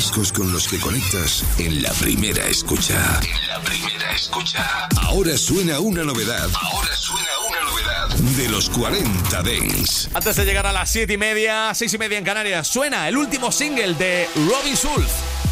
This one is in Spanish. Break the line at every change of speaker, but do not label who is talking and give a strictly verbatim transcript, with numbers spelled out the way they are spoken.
discos con los que conectas en la primera escucha. En la primera escucha. Ahora suena una novedad. Ahora suena una novedad de los cuarenta Dance.
Antes de llegar a las siete y media, seis y media en Canarias, suena el último single de Robin Schulz.